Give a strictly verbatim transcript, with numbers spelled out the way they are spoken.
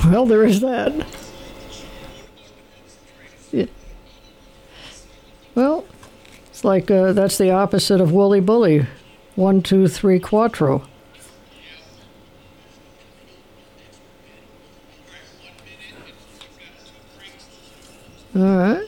Well, there is that. It, well, it's like uh, that's the opposite of Wooly Bully. One, two, three, quattro. All right.